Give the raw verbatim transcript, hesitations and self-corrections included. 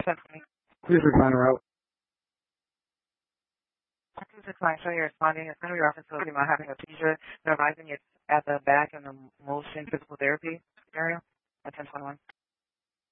ten twenty. Please decline route. Please decline. Show you're responding. It's going to be reference to about having a seizure. They're advising it's at the back in the motion physical therapy area at ten twenty-one.